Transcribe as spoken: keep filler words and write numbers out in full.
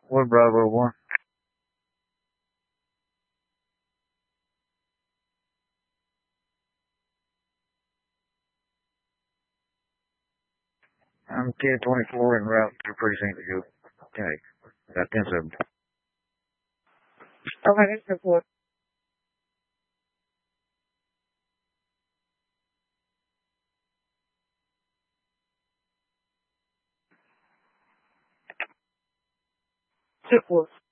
One Bravo one. I'm ten twenty-four en route to precinct to go. Okay. Got ten seven. Okay, that's the four. Two four.